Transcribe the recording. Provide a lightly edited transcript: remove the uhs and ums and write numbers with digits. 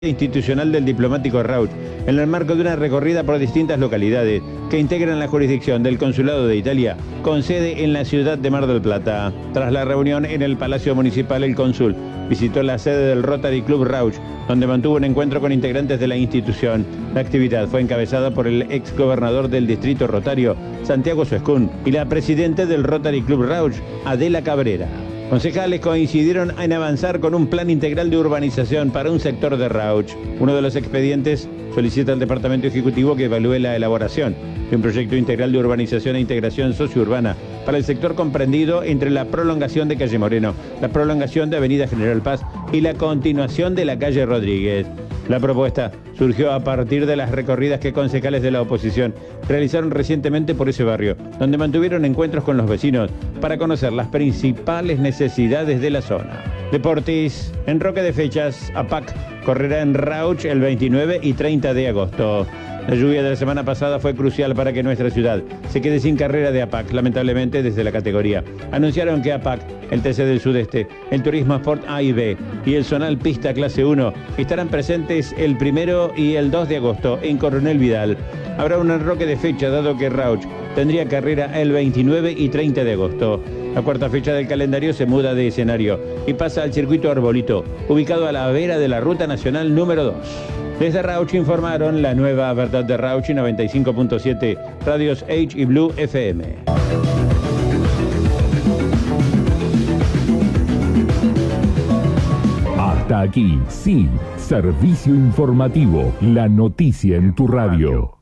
institucional del diplomático Rauch, en el marco de una recorrida por distintas localidades que integran la jurisdicción del Consulado de Italia, con sede en la ciudad de Mar del Plata. Tras la reunión en el Palacio Municipal, el cónsul visitó la sede del Rotary Club Rauch, donde mantuvo un encuentro con integrantes de la institución. La actividad fue encabezada por el ex gobernador del distrito rotario, Santiago Suescún, y la presidenta del Rotary Club Rauch, Adela Cabrera. Concejales coincidieron en avanzar con un plan integral de urbanización para un sector de Rauch. Uno de los expedientes solicita al Departamento Ejecutivo que evalúe la elaboración de un proyecto integral de urbanización e integración sociourbana para el sector comprendido entre la prolongación de calle Moreno, la prolongación de Avenida General Paz y la continuación de la calle Rodríguez. La propuesta surgió a partir de las recorridas que concejales de la oposición realizaron recientemente por ese barrio, donde mantuvieron encuentros con los vecinos para conocer las principales necesidades de la zona. Deportes. En Roque de Fechas, APAC correrá en Rauch el 29 y 30 de agosto. La lluvia de la semana pasada fue crucial para que nuestra ciudad se quede sin carrera de APAC, lamentablemente desde la categoría. Anunciaron que APAC, el TC del Sudeste, el Turismo Sport A y B y el Zonal Pista Clase 1 estarán presentes el 1 y el 2 de agosto en Coronel Vidal. Habrá un enroque de fecha dado que Rauch tendría carrera el 29 y 30 de agosto. La cuarta fecha del calendario se muda de escenario y pasa al circuito Arbolito, ubicado a la vera de la Ruta Nacional número 2. Desde Rauch informaron La Nueva Verdad de Rauch y 95.7 Radios H y Blue FM. Hasta aquí, sí, servicio informativo, la noticia en tu radio.